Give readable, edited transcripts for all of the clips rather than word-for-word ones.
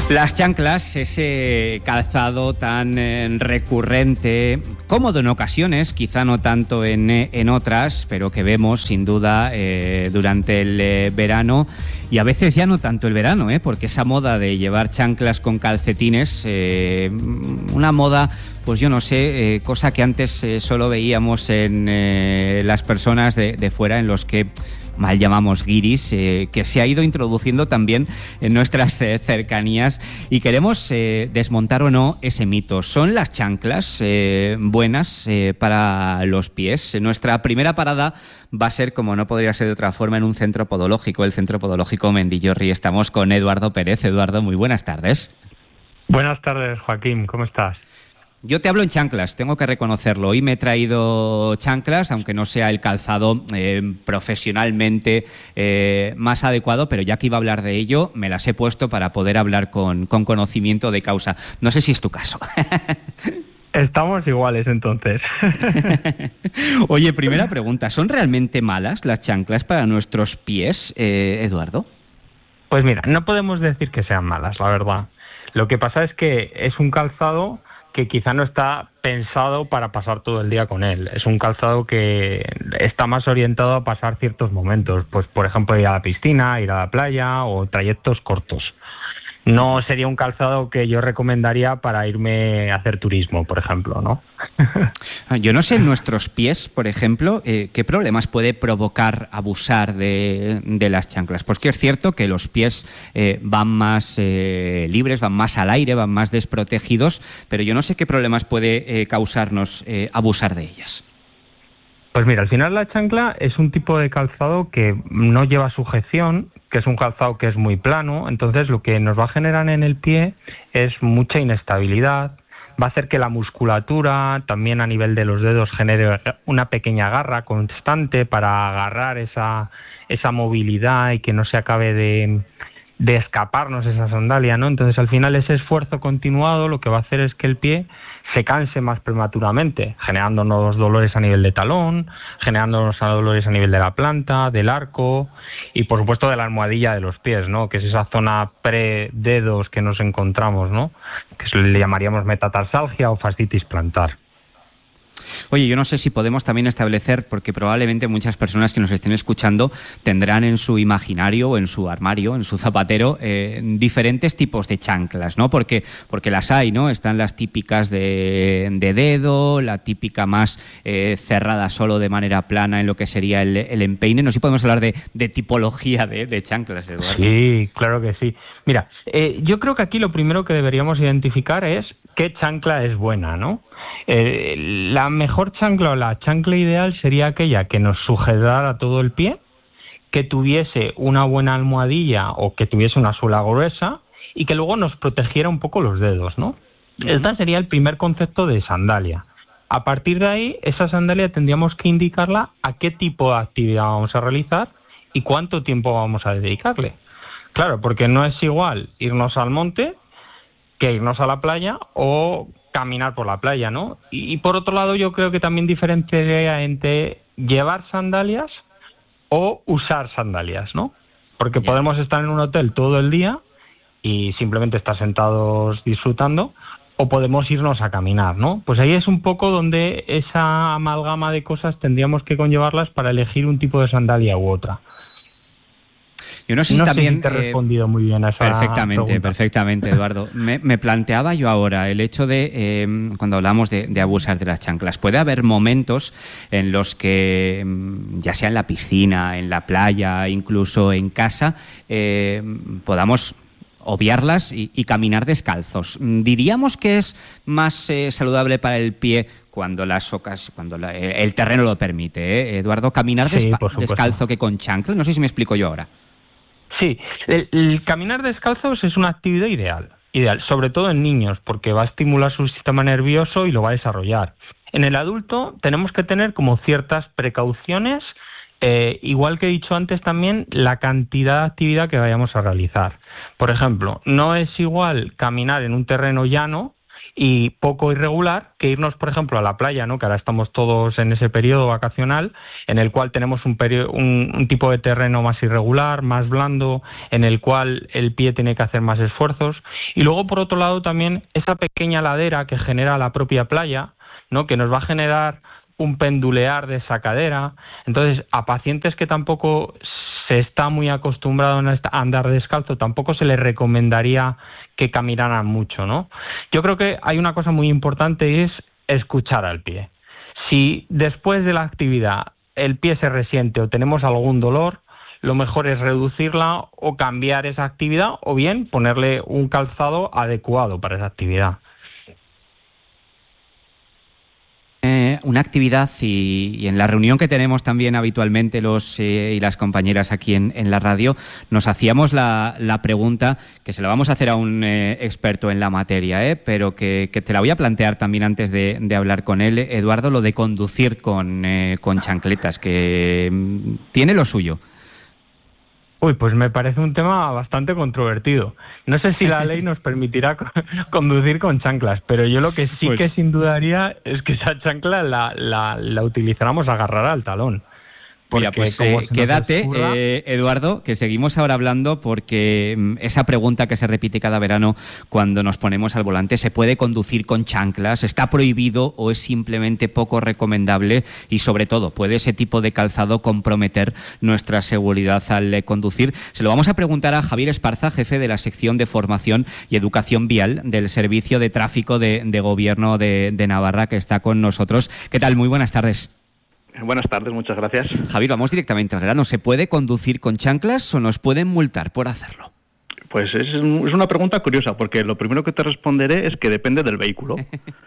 Las chanclas, ese calzado tan recurrente, cómodo en ocasiones, quizá no tanto en otras, pero que vemos sin duda durante el verano, y a veces ya no tanto el verano, porque esa moda de llevar chanclas con calcetines, una moda, pues yo no sé, cosa que antes solo veíamos en las personas de fuera, en los que mal llamamos guiris, que se ha ido introduciendo también en nuestras cercanías, y queremos desmontar o no ese mito. ¿Son las chanclas buenas para los pies? Nuestra primera parada va a ser, como no podría ser de otra forma, en un centro podológico, el Centro Podológico Mendillorri. Estamos con Eduardo Pérez. Eduardo, muy buenas tardes. Buenas tardes, Joaquín, ¿cómo estás? Yo te hablo en chanclas, tengo que reconocerlo. Hoy me he traído chanclas, aunque no sea el calzado profesionalmente más adecuado, pero ya que iba a hablar de ello, me las he puesto para poder hablar con conocimiento de causa. No sé si es tu caso. Estamos iguales, entonces. Oye, primera pregunta, ¿son realmente malas las chanclas para nuestros pies, Eduardo? Pues mira, no podemos decir que sean malas, la verdad. Lo que pasa es que es un calzado que quizá no está pensado para pasar todo el día con él. Es un calzado que está más orientado a pasar ciertos momentos, pues por ejemplo ir a la piscina, ir a la playa o trayectos cortos. No sería un calzado que yo recomendaría para irme a hacer turismo, por ejemplo, ¿no? Yo no sé en nuestros pies, por ejemplo, qué problemas puede provocar abusar de las chanclas. Pues que es cierto que los pies van más libres, van más al aire, van más desprotegidos, pero yo no sé qué problemas puede causarnos abusar de ellas. Pues mira, al final la chancla es un tipo de calzado que no lleva sujeción, que es un calzado que es muy plano, entonces lo que nos va a generar en el pie es mucha inestabilidad, va a hacer que la musculatura, también a nivel de los dedos, genere una pequeña garra constante para agarrar esa movilidad y que no se acabe de escaparnos esa sandalia, ¿no? Entonces al final ese esfuerzo continuado lo que va a hacer es que el pie se canse más prematuramente, generándonos dolores a nivel de talón, generándonos dolores a nivel de la planta, del arco y por supuesto de la almohadilla de los pies, ¿no? Que es esa zona pre-dedos que nos encontramos, ¿no? Que le llamaríamos metatarsalgia o fascitis plantar. Oye, yo no sé si podemos también establecer, porque probablemente muchas personas que nos estén escuchando tendrán en su imaginario o en su armario, en su zapatero, diferentes tipos de chanclas, ¿no? Porque las hay, ¿no? Están las típicas de dedo, la típica más cerrada solo de manera plana en lo que sería el empeine. No sé si podemos hablar de tipología de chanclas, Eduardo. Sí, claro que sí. Mira, yo creo que aquí lo primero que deberíamos identificar es qué chancla es buena, ¿no? La mejor chancla o la chancla ideal sería aquella que nos sujetara todo el pie, que tuviese una buena almohadilla o que tuviese una suela gruesa y que luego nos protegiera un poco los dedos, ¿no? Este sería el primer concepto de sandalia. A partir de ahí, esa sandalia tendríamos que indicarla a qué tipo de actividad vamos a realizar y cuánto tiempo vamos a dedicarle. Claro, porque no es igual irnos al monte que irnos a la playa o caminar por la playa, ¿no? Y por otro lado, yo creo que también diferenciaría entre llevar sandalias o usar sandalias, ¿no? Porque podemos estar en un hotel todo el día y simplemente estar sentados disfrutando, o podemos irnos a caminar, ¿no? Pues ahí es un poco donde esa amalgama de cosas tendríamos que conllevarlas para elegir un tipo de sandalia u otra. Yo no sé si también te he respondido muy bien a esa pregunta. Perfectamente, Eduardo. Me planteaba yo ahora el hecho de, cuando hablamos de abusar de las chanclas, puede haber momentos en los que, ya sea en la piscina, en la playa, incluso en casa, podamos obviarlas y caminar descalzos. ¿Diríamos que es más saludable para el pie cuando el terreno lo permite, Eduardo, caminar descalzo que con chanclas? No sé si me explico yo ahora. Sí, el caminar descalzos es una actividad ideal, sobre todo en niños, porque va a estimular su sistema nervioso y lo va a desarrollar. En el adulto tenemos que tener como ciertas precauciones, igual que he dicho antes también, la cantidad de actividad que vayamos a realizar. Por ejemplo, no es igual caminar en un terreno llano y poco irregular que irnos, por ejemplo, a la playa, ¿no? Que ahora estamos todos en ese periodo vacacional en el cual tenemos un tipo de terreno más irregular, más blando, en el cual el pie tiene que hacer más esfuerzos. Y luego, por otro lado, también esa pequeña ladera que genera la propia playa, ¿no? Que nos va a generar un pendulear de esa cadera. Entonces, a pacientes que tampoco se está muy acostumbrado a andar descalzo, tampoco se les recomendaría que caminaran mucho, ¿no? Yo creo que hay una cosa muy importante y es escuchar al pie. Si después de la actividad el pie se resiente o tenemos algún dolor, lo mejor es reducirla o cambiar esa actividad o bien ponerle un calzado adecuado para esa actividad. Una actividad y en la reunión que tenemos también habitualmente los y las compañeras aquí en la radio, nos hacíamos la pregunta, que se la vamos a hacer a un experto en la materia, pero que te la voy a plantear también antes de hablar con él, Eduardo, lo de conducir con chancletas, que tiene lo suyo. Uy, pues me parece un tema bastante controvertido. No sé si la ley nos permitirá conducir con chanclas, pero yo lo que sí que sin duda haría es que esa chancla la utilizáramos agarrada al talón. Mira, pues quédate, Eduardo, que seguimos ahora hablando porque esa pregunta que se repite cada verano cuando nos ponemos al volante, ¿se puede conducir con chanclas? ¿Está prohibido o es simplemente poco recomendable? Y sobre todo, ¿puede ese tipo de calzado comprometer nuestra seguridad al conducir? Se lo vamos a preguntar a Javier Esparza, jefe de la sección de formación y educación vial del Servicio de Tráfico de Gobierno de Navarra, que está con nosotros. ¿Qué tal? Muy buenas tardes. Buenas tardes, muchas gracias. Javier, vamos directamente al grano. ¿Se puede conducir con chanclas o nos pueden multar por hacerlo? Pues es una pregunta curiosa, porque lo primero que te responderé es que depende del vehículo.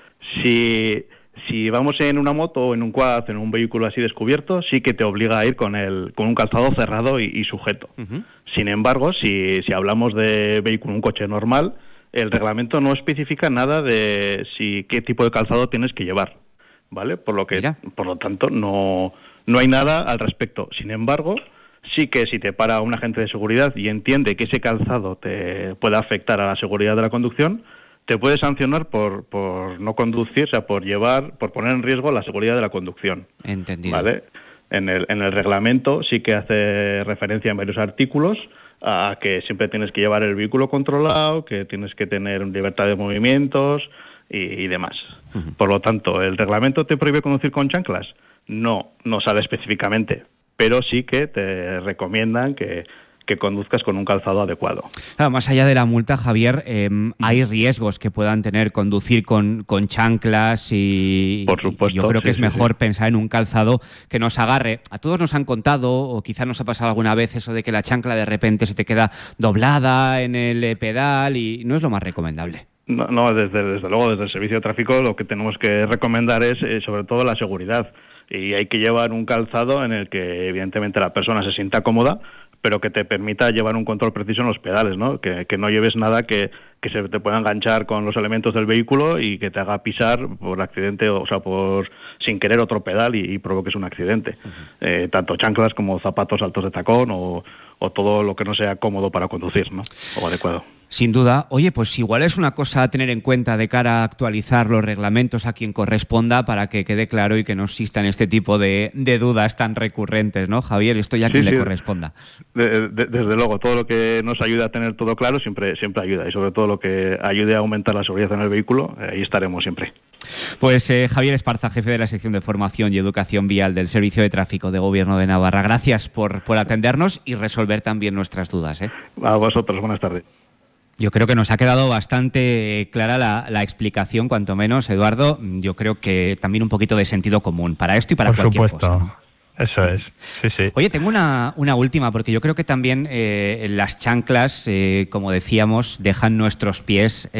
Si vamos en una moto o en un quad, en un vehículo así descubierto, sí que te obliga a ir con un calzado cerrado y sujeto. Uh-huh. Sin embargo, si hablamos de vehículo, un coche normal, el reglamento no especifica nada de qué tipo de calzado tienes que llevar. ¿Vale? Por lo tanto, no hay nada al respecto. Sin embargo, sí que si te para un agente de seguridad y entiende que ese calzado te puede afectar a la seguridad de la conducción, te puede sancionar por no conducir, o sea, por poner en riesgo la seguridad de la conducción. Entendido. ¿Vale? En el reglamento sí que hace referencia en varios artículos a que siempre tienes que llevar el vehículo controlado, que tienes que tener libertad de movimientos y demás. Uh-huh. Por lo tanto, ¿el reglamento te prohíbe conducir con chanclas? No sale específicamente, pero sí que te recomiendan que conduzcas con un calzado adecuado. Claro, más allá de la multa, Javier, hay riesgos que puedan tener conducir con chanclas y, por supuesto, y yo creo que es mejor pensar en un calzado que nos agarre. A todos nos han contado, o quizás nos ha pasado alguna vez, eso de que la chancla de repente se te queda doblada en el pedal y no es lo más recomendable. No, desde luego, desde el Servicio de Tráfico lo que tenemos que recomendar es sobre todo la seguridad, y hay que llevar un calzado en el que evidentemente la persona se sienta cómoda, pero que te permita llevar un control preciso en los pedales, ¿no? Que no lleves nada que se te pueda enganchar con los elementos del vehículo y que te haga pisar por accidente, o sea, sin querer otro pedal y provoques un accidente. Uh-huh. Tanto chanclas como zapatos altos de tacón o todo lo que no sea cómodo para conducir, ¿no? O adecuado. Sin duda. Oye, pues igual es una cosa a tener en cuenta de cara a actualizar los reglamentos a quien corresponda para que quede claro y que no existan este tipo de dudas tan recurrentes, ¿no, Javier? Esto ya a quien le corresponda. Desde luego, todo lo que nos ayude a tener todo claro siempre ayuda, y sobre todo lo que ayude a aumentar la seguridad en el vehículo, ahí estaremos siempre. Pues Javier Esparza, jefe de la sección de formación y educación vial del Servicio de Tráfico de Gobierno de Navarra. Gracias por atendernos y resolver también nuestras dudas. A vosotros, buenas tardes. Yo creo que nos ha quedado bastante clara la explicación, cuanto menos, Eduardo. Yo creo que también un poquito de sentido común para esto y para cualquier cosa, ¿no? Eso es, sí. Oye, tengo una última, porque yo creo que también las chanclas, como decíamos, dejan nuestros pies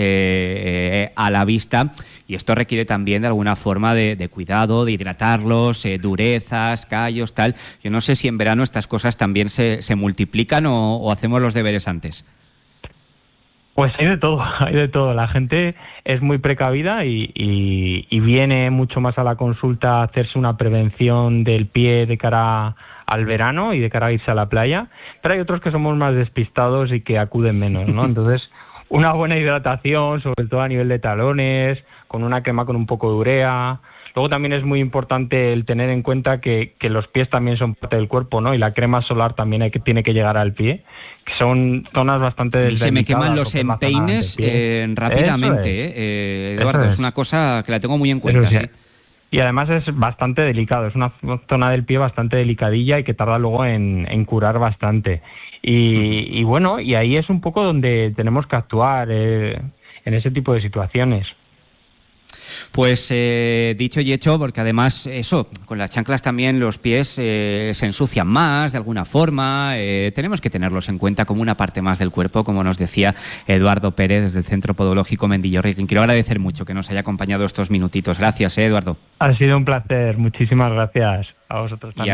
a la vista, y esto requiere también de alguna forma de cuidado, de hidratarlos, durezas, callos, tal. Yo no sé si en verano estas cosas también se multiplican o hacemos los deberes antes. Pues hay de todo. La gente es muy precavida y viene mucho más a la consulta a hacerse una prevención del pie de cara al verano y de cara a irse a la playa, pero hay otros que somos más despistados y que acuden menos, ¿no? Entonces, una buena hidratación, sobre todo a nivel de talones, con una crema con un poco de urea. Luego también es muy importante el tener en cuenta que los pies también son parte del cuerpo, ¿no? Y la crema solar también tiene que llegar al pie, que son zonas bastante delicadas. Y se me queman los empeines rápidamente, Eduardo. Es una cosa que la tengo muy en cuenta, sí. Y además es bastante delicado, es una zona del pie bastante delicadilla y que tarda luego en curar bastante. Y bueno, y ahí es un poco donde tenemos que actuar en ese tipo de situaciones. Pues dicho y hecho, porque además eso, con las chanclas también los pies se ensucian más de alguna forma, tenemos que tenerlos en cuenta como una parte más del cuerpo, como nos decía Eduardo Pérez desde el Centro Podológico Mendillorri, quien quiero agradecer mucho que nos haya acompañado estos minutitos. Gracias, Eduardo. Ha sido un placer, muchísimas gracias. A vosotros también.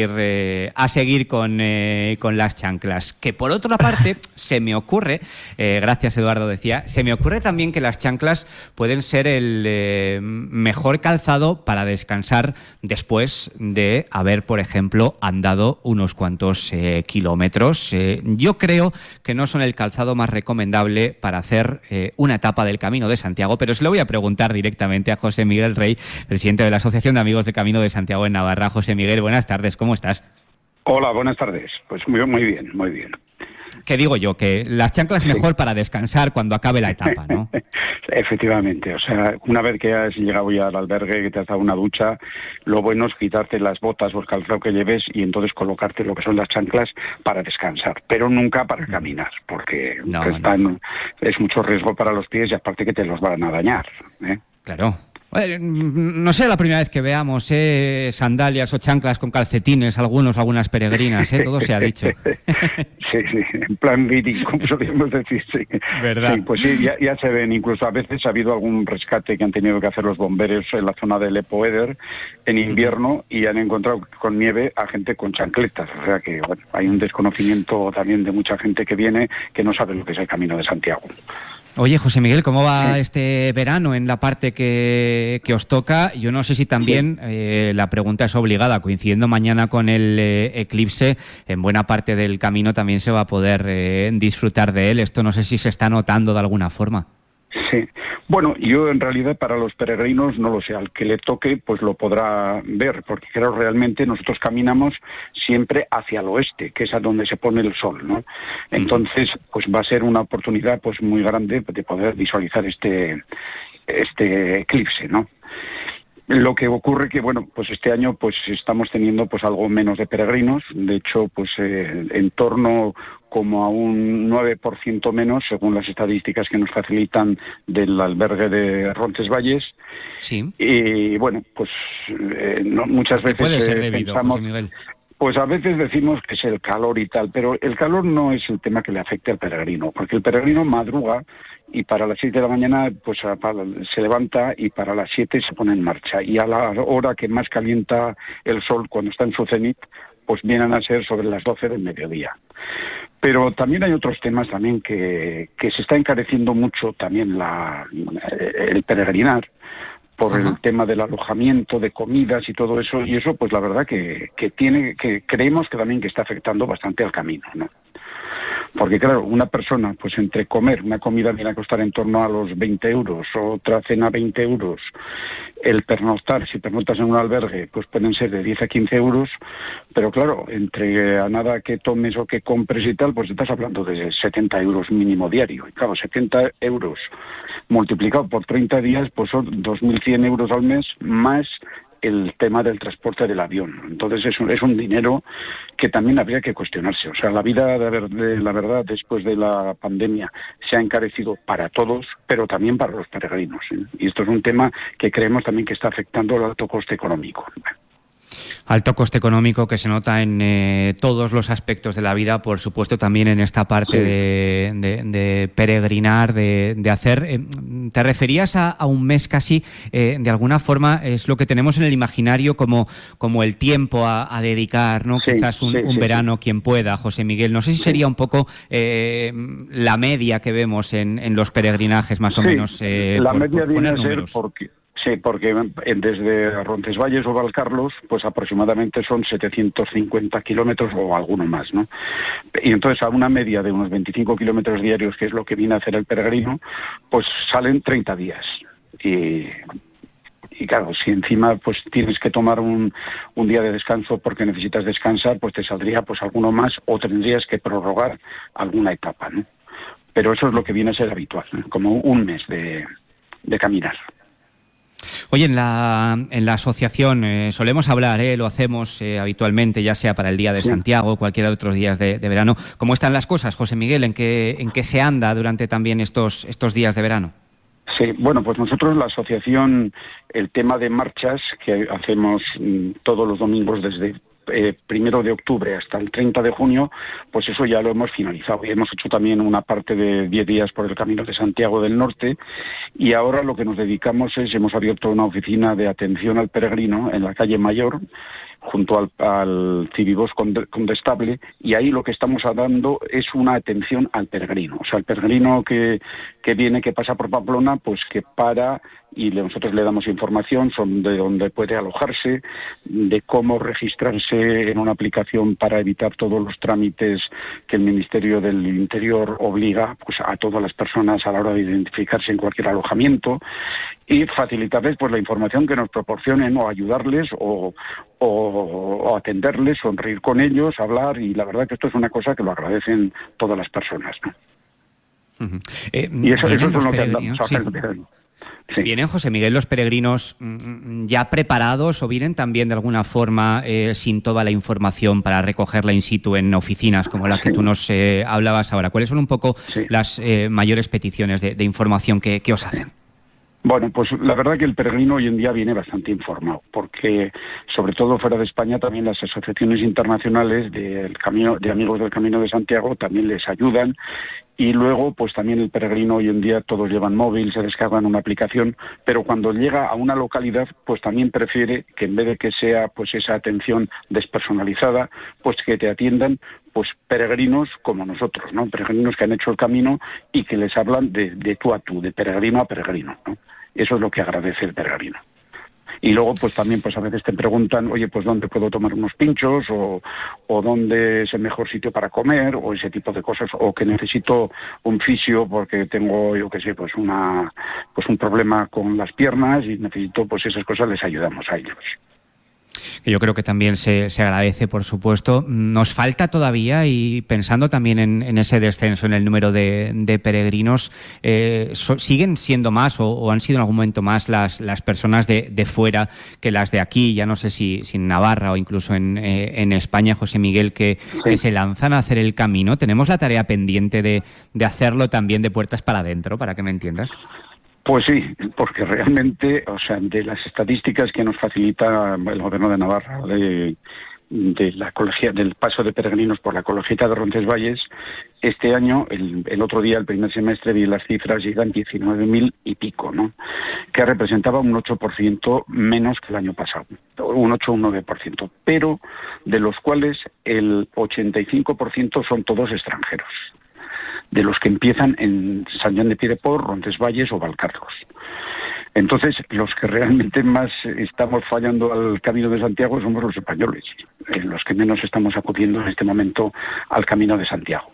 Y a seguir con las chanclas. Que por otra parte, se me ocurre, gracias Eduardo decía, se me ocurre también que las chanclas pueden ser el mejor calzado para descansar después de haber, por ejemplo, andado unos cuantos kilómetros. Yo creo que no son el calzado más recomendable para hacer una etapa del Camino de Santiago, pero se lo voy a preguntar directamente a José Miguel Rey, presidente de la Asociación de Amigos del Camino de Santiago en Navarra. José Miguel, buenas tardes, ¿cómo estás? Hola, buenas tardes. Pues muy bien, muy bien. ¿Qué digo yo? Que las chanclas mejor para descansar cuando acabe la etapa, ¿no? Efectivamente, o sea, una vez que has llegado ya al albergue, que te has dado una ducha, lo bueno es quitarte las botas o el calzado que lleves y entonces colocarte lo que son las chanclas para descansar, pero nunca para caminar, porque es mucho riesgo para los pies y aparte que te los van a dañar, ¿eh? Claro. No sé la primera vez que veamos sandalias o chanclas con calcetines, algunas peregrinas, todo se ha dicho. Sí, en plan reading, como solíamos decir, sí. ¿Verdad? Sí, pues sí, ya se ven, incluso a veces ha habido algún rescate que han tenido que hacer los bomberos en la zona del Epoeder en invierno y han encontrado con nieve a gente con chancletas, o sea que bueno, hay un desconocimiento también de mucha gente que viene que no sabe lo que es el Camino de Santiago. Oye, José Miguel, ¿cómo va este verano en la parte que os toca? Yo no sé si también la pregunta es obligada, coincidiendo mañana con el eclipse, en buena parte del camino también se va a poder disfrutar de él. Esto no sé si se está notando de alguna forma. Sí. Bueno, yo en realidad para los peregrinos no lo sé, al que le toque pues lo podrá ver, porque claro, realmente nosotros caminamos siempre hacia el oeste, que es a donde se pone el sol, ¿no? Entonces, pues va a ser una oportunidad pues muy grande de poder visualizar este eclipse, ¿no? Lo que ocurre que, bueno, pues este año pues estamos teniendo pues algo menos de peregrinos, de hecho pues en torno como a un 9% menos, según las estadísticas que nos facilitan del albergue de Roncesvalles. Sí. Y bueno, pues muchas veces puede ser debido, pensamos... José Miguel. Pues a veces decimos que es el calor y tal, pero el calor no es el tema que le afecte al peregrino, porque el peregrino madruga y para las 6 de la mañana pues se levanta y para las 7 se pone en marcha. Y a la hora que más calienta el sol, cuando está en su cenit, pues vienen a ser sobre las 12 del mediodía. Pero también hay otros temas también que se está encareciendo mucho también el peregrinar, por el tema del alojamiento, de comidas y todo eso, y eso pues la verdad que creemos que también que está afectando bastante al camino, ¿no? Porque claro, una persona, pues entre comer, una comida viene a costar en torno a los 20 euros, otra cena 20 euros, el pernoctar, si pernoctas en un albergue, pues pueden ser de 10 a 15 euros, pero claro, entre a nada que tomes o que compres y tal, pues estás hablando de 70 euros mínimo diario, y claro, 70 euros multiplicado por 30 días, pues son 2.100 euros al mes, más el tema del transporte del avión. Entonces es un dinero que también habría que cuestionarse. O sea, la vida, la verdad, después de la pandemia se ha encarecido para todos, pero también para los peregrinos, ¿eh? Y esto es un tema que creemos también que está afectando al alto coste económico. Alto coste económico que se nota en todos los aspectos de la vida, por supuesto también en esta parte de peregrinar, de hacer. Te referías a un mes casi, de alguna forma es lo que tenemos en el imaginario como el tiempo a dedicar, ¿no? Quizás un verano, quien pueda, José Miguel. No sé si sería un poco la media que vemos en los peregrinajes, más o menos. La media viene a ser porque... Sí, porque desde Roncesvalles o Valcarlos, pues aproximadamente son 750 kilómetros o alguno más, ¿no? Y entonces a una media de unos 25 kilómetros diarios, que es lo que viene a hacer el peregrino, pues salen 30 días. Y claro, si encima pues tienes que tomar un día de descanso porque necesitas descansar, pues te saldría pues alguno más o tendrías que prorrogar alguna etapa, ¿no? Pero eso es lo que viene a ser habitual, ¿no? Como un mes de caminar. Oye, en la asociación solemos hablar, lo hacemos habitualmente, ya sea para el Día de Santiago o cualquiera de otros días de verano. ¿Cómo están las cosas, José Miguel? ¿En qué se anda durante también estos días de verano? Sí, bueno, pues nosotros la asociación, el tema de marchas que hacemos todos los domingos desde 1 de octubre hasta el 30 de junio, pues eso ya lo hemos finalizado. Y hemos hecho también una parte de 10 días por el Camino de Santiago del Norte, y ahora lo que nos dedicamos hemos abierto una oficina de atención al peregrino en la calle Mayor, junto al Cibibos Condestable, y ahí lo que estamos dando es una atención al peregrino. O sea, el peregrino que viene, que pasa por Pamplona, pues que para y nosotros le damos información sobre dónde puede alojarse, de cómo registrarse en una aplicación para evitar todos los trámites que el Ministerio del Interior obliga pues a todas las personas a la hora de identificarse en cualquier alojamiento, y facilitarles pues la información que nos proporcionen, o ayudarles o atenderles, sonreír con ellos, hablar, y la verdad que esto es una cosa que lo agradecen todas las personas, ¿no? Y eso es lo que andamos a hacer. Sí. ¿Vienen, José Miguel, los peregrinos ya preparados o vienen también de alguna forma sin toda la información para recogerla in situ en oficinas como la que tú nos hablabas ahora? ¿Cuáles son un poco las mayores peticiones de información que os hacen? Bueno, pues la verdad que el peregrino hoy en día viene bastante informado, porque sobre todo fuera de España también las asociaciones internacionales de amigos del Camino de Santiago también les ayudan. Y luego, pues también el peregrino hoy en día todos llevan móvil, se descargan una aplicación, pero cuando llega a una localidad, pues también prefiere que en vez de que sea pues esa atención despersonalizada, pues que te atiendan pues peregrinos como nosotros, ¿no? Peregrinos que han hecho el camino y que les hablan de tú a tú, de peregrino a peregrino, ¿no? Eso es lo que agradece el peregrino. Y luego, pues también, pues a veces te preguntan, oye, pues ¿dónde puedo tomar unos pinchos? O ¿dónde es el mejor sitio para comer? O ese tipo de cosas. O que necesito un fisio porque tengo, yo qué sé, pues un problema con las piernas y necesito, pues esas cosas les ayudamos a ellos. Que yo creo que también se agradece, por supuesto. Nos falta todavía, y pensando también en ese descenso en el número de peregrinos, ¿siguen siendo más o han sido en algún momento más las personas de fuera que las de aquí? Ya no sé si en Navarra o incluso en España, José Miguel, que se lanzan a hacer el camino. Tenemos la tarea pendiente de hacerlo también de puertas para adentro, para que me entiendas. Pues sí, porque realmente, o sea, de las estadísticas que nos facilita el Gobierno de Navarra de del paso de peregrinos por la Colegiata de Roncesvalles, este año, el otro día, el primer semestre, vi las cifras, llegan 19.000 y pico, ¿no? Que representaba un 8% menos que el año pasado, un 8-9%, pero de los cuales el 85% son todos extranjeros, de los que empiezan en Sant Joan de Piedeport, Roncesvalles o Valcarlos. Entonces, los que realmente más estamos fallando al Camino de Santiago somos los españoles, los que menos estamos acudiendo en este momento al Camino de Santiago.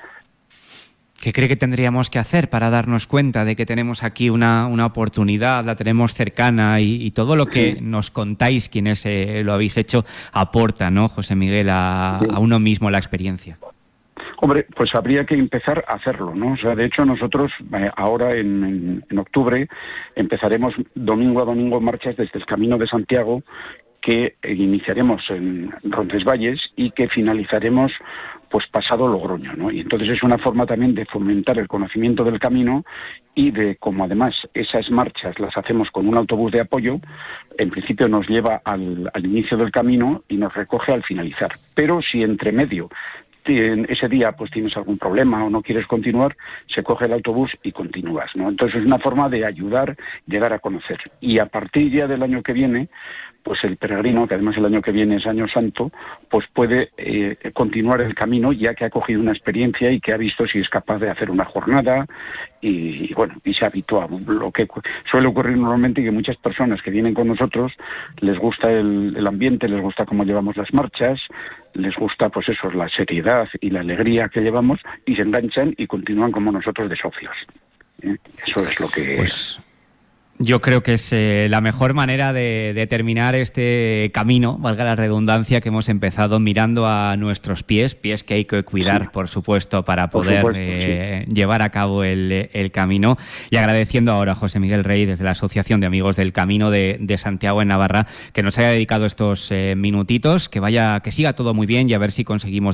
¿Qué cree que tendríamos que hacer para darnos cuenta de que tenemos aquí una oportunidad, la tenemos cercana y todo lo que nos contáis, quienes lo habéis hecho, aporta, ¿no, José Miguel, a uno mismo la experiencia? Hombre, pues habría que empezar a hacerlo, ¿no? O sea, de hecho nosotros ahora en octubre empezaremos domingo a domingo marchas desde el Camino de Santiago, que iniciaremos en Roncesvalles y que finalizaremos pues pasado Logroño, ¿no? Y entonces es una forma también de fomentar el conocimiento del camino y de, como además esas marchas las hacemos con un autobús de apoyo, en principio nos lleva al inicio del camino y nos recoge al finalizar. Pero si entre medio ese día pues tienes algún problema o no quieres continuar, se coge el autobús y continúas, ¿no? Entonces es una forma de ayudar, llegar a conocer. Y a partir ya del año que viene, pues el peregrino, que además el año que viene es Año Santo, pues puede continuar el camino, ya que ha cogido una experiencia y que ha visto si es capaz de hacer una jornada y bueno, y se habitúa. Lo que suele ocurrir normalmente, que muchas personas que vienen con nosotros les gusta el ambiente, les gusta cómo llevamos las marchas, les gusta pues eso, la seriedad y la alegría que llevamos, y se enganchan y continúan como nosotros de socios. Eso es lo que... Pues yo creo que es la mejor manera de terminar este camino, valga la redundancia, que hemos empezado mirando a nuestros pies que hay que cuidar, por supuesto, para poder llevar a cabo el camino. Y agradeciendo ahora a José Miguel Rey, desde la Asociación de Amigos del Camino de Santiago en Navarra, que nos haya dedicado estos minutitos, que siga todo muy bien y a ver si conseguimos